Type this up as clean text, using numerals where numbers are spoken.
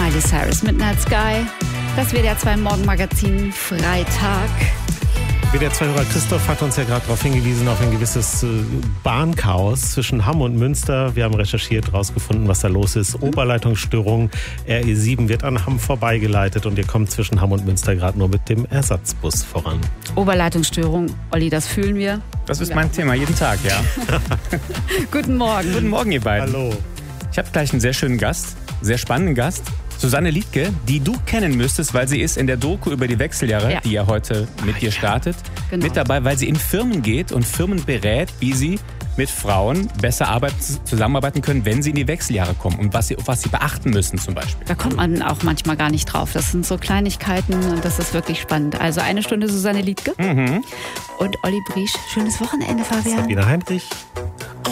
Miley Cyrus, Midnight Sky. Das WDR 2 Morgenmagazin Freitag. WDR 2-Hörer Christoph hat uns ja gerade darauf hingewiesen, auf ein gewisses Bahnchaos zwischen Hamm und Münster. Wir haben recherchiert, rausgefunden, was da los ist. Oberleitungsstörung, RE7 wird an Hamm vorbeigeleitet und ihr kommt zwischen Hamm und Münster gerade nur mit dem Ersatzbus voran. Oberleitungsstörung, Olli, das fühlen wir. Das ist mein Thema, jeden Tag, ja. Guten Morgen. Guten Morgen, ihr beiden. Hallo. Ich habe gleich einen sehr schönen Gast, sehr spannenden Gast. Susanne Liedtke, die du kennen müsstest, weil sie ist in der Doku über die Wechseljahre, die ja heute mit dir startet, mit dabei, weil sie in Firmen geht und Firmen berät, wie sie mit Frauen besser zusammenarbeiten können, wenn sie in die Wechseljahre kommen und auf was sie beachten müssen zum Beispiel. Da kommt man auch manchmal gar nicht drauf. Das sind so Kleinigkeiten und das ist wirklich spannend. Also eine Stunde Susanne Liedtke und Olli Briesch. Schönes Wochenende, Fabian. Sabine Heinrich.